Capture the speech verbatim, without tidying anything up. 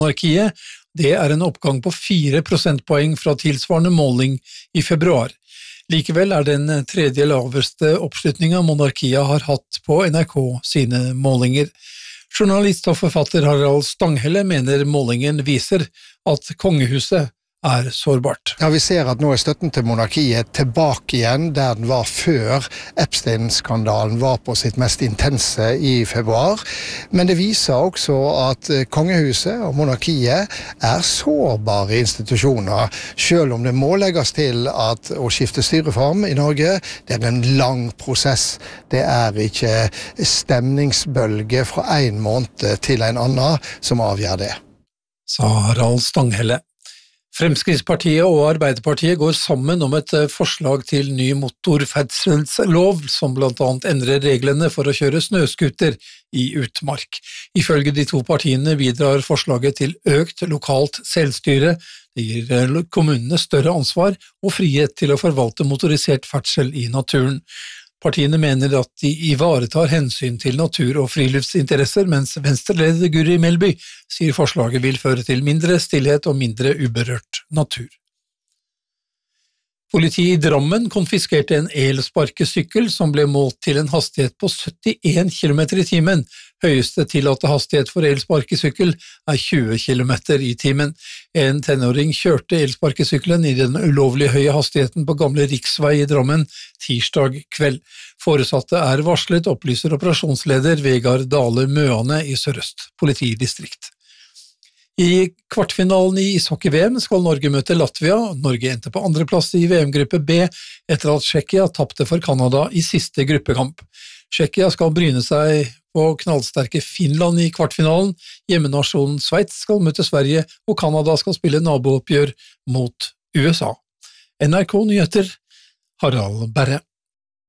monarkiet. Det er en oppgang på fire prosentpoeng fra tilsvarende måling i februar. Likevel er den tredje laveste oppslutningen monarkiet har hatt på N R K sine målinger. Journalist og forfatter Harald Stanghelle mener målingen viser at kongehuset er sårbart. Ja, vi ser at nå er støtten til monarkiet tilbake igjen der den var før Epstein-skandalen var på sitt mest intense i februar. Men det viser også at kongehuset og monarkiet er sårbare institusjoner, selv om det må legges til at å skifte styreform i Norge, det er en lang prosess. Det er ikke stemningsbølge fra en måned til en annen som avgjør det. Sa Harald Stanghelle. Fremskrittspartiet og Arbeiderpartiet går sammen om et forslag til ny motorferdselslov som blant annet endrer reglene for å kjøre snøskuter i utmark. Ifølge de to partiene bidrar forslaget til økt lokalt selvstyre, det gir kommunene større ansvar og frihet til å forvalte motorisert ferdsel i naturen. Partiene mener at de ivaretar hensyn til natur- og friluftsinteresser, mens venstreleder Guri Melby sier forslaget vil føre til mindre stillhet og mindre uberørt natur. Politiet i Drammen konfiskerte en elsparkesykkel som ble målt til en hastighet på syttien kilometer i timen. Høyeste tillatte hastighet for elsparkesykkel er tjue kilometer i timen. En tenåring kjørte elsparkesykkelen i den ulovlig høye hastigheten på gamle riksvei i Drammen tirsdag kveld. Foresatte er varslet, opplyser operasjonsleder Vegard Dale Møane i Sør-Øst politidistrikt. I kvartfinalen i ishockey-V M skal Norge møte Latvia. Norge endte på andreplass i V M-gruppe B etter at Tsjekkia tapte for Kanada i siste gruppekamp. Tsjekkia skal bryne seg på knallsterke Finland i kvartfinalen. Hjemmenasjonen Sveits skal møte Sverige, og Kanada skal spille nabooppgjør mot U S A. N R K Nyheter, Harald Berre.